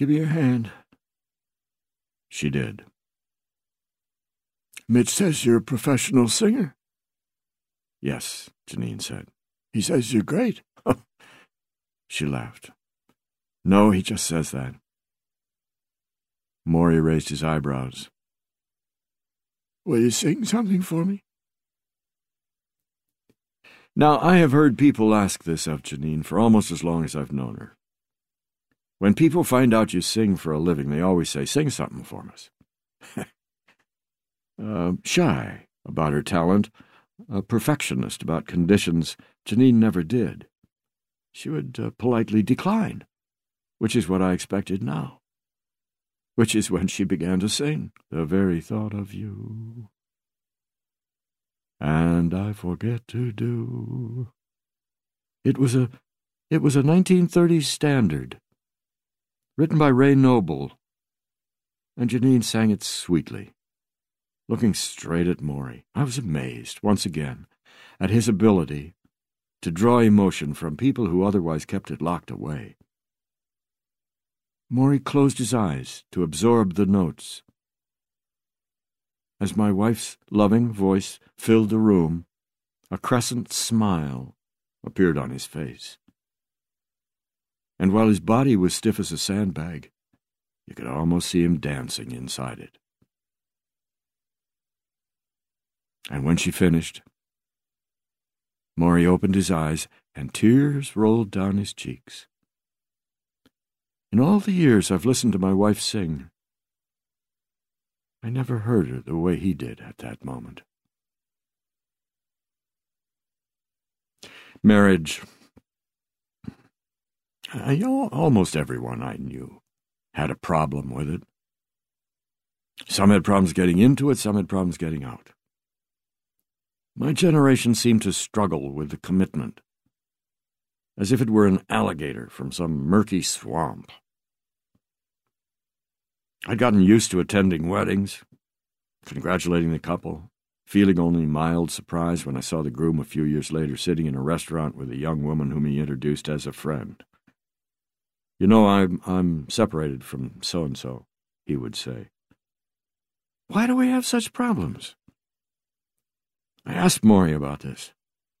Give me your hand. She did. Mitch says you're a professional singer. Yes, Janine said. He says you're great. She laughed. No, he just says that. Maury raised his eyebrows. Will you sing something for me? Now, I have heard people ask this of Janine for almost as long as I've known her. When people find out you sing for a living, they always say, sing something for us. Shy about her talent, a perfectionist about conditions Janine never did. She would politely decline, which is what I expected now. Which is when she began to sing, the very thought of you. And I forget to do. It was a 1930s standard, written by Ray Noble, and Janine sang it sweetly, looking straight at Maury. I was amazed, once again, at his ability to draw emotion from people who otherwise kept it locked away. Maury closed his eyes to absorb the notes. As my wife's loving voice filled the room, a crescent smile appeared on his face. And while his body was stiff as a sandbag, you could almost see him dancing inside it. And when she finished, Maury opened his eyes and tears rolled down his cheeks. In all the years I've listened to my wife sing, I never heard her the way he did at that moment. Marriage. Almost everyone I knew had a problem with it. Some had problems getting into it, some had problems getting out. My generation seemed to struggle with the commitment, as if it were an alligator from some murky swamp. I'd gotten used to attending weddings, congratulating the couple, feeling only mild surprise when I saw the groom a few years later sitting in a restaurant with a young woman whom he introduced as a friend. You know, I'm separated from so-and-so, he would say. Why do we have such problems? I asked Maury about this.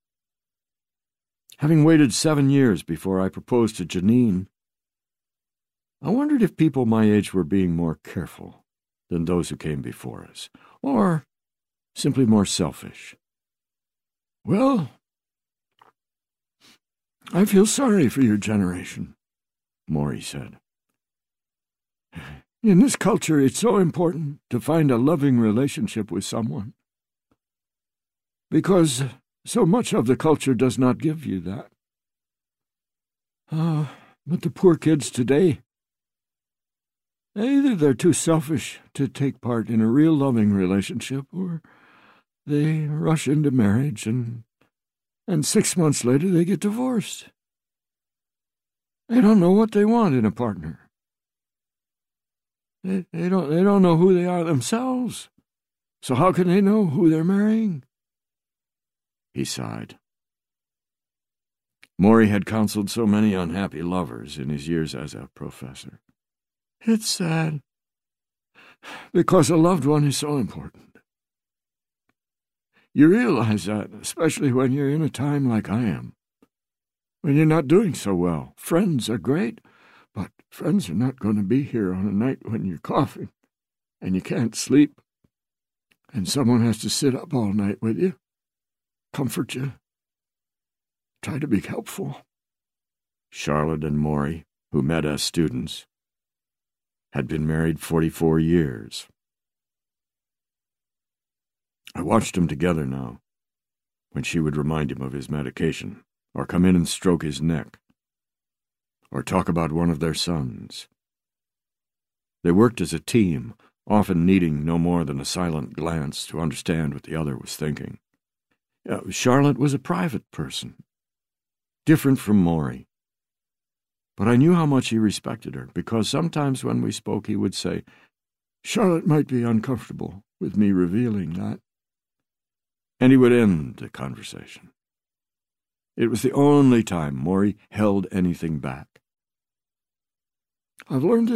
Having waited 7 years before I proposed to Janine, I wondered if people my age were being more careful than those who came before us, or simply more selfish. Well, I feel sorry for your generation, Maury said. In this culture, it's so important to find a loving relationship with someone, because so much of the culture does not give you that. But the poor kids today, either they're too selfish to take part in a real loving relationship, or they rush into marriage and 6 months later they get divorced. They don't know what they want in a partner. They don't know who they are themselves. So how can they know who they're marrying? He sighed. Maury had counseled so many unhappy lovers in his years as a professor. It's sad, because a loved one is so important. You realize that, especially when you're in a time like I am, when you're not doing so well. Friends are great, but friends are not going to be here on a night when you're coughing and you can't sleep, and someone has to sit up all night with you, comfort you, try to be helpful. Charlotte and Maury, who met as students, had been married 44 years. I watched them together now, when she would remind him of his medication, or come in and stroke his neck, or talk about one of their sons. They worked as a team, often needing no more than a silent glance to understand what the other was thinking. Charlotte was a private person, different from Maury. But I knew how much he respected her, because sometimes when we spoke he would say, Charlotte might be uncomfortable with me revealing that. And he would end the conversation. It was the only time Maury held anything back. I've learned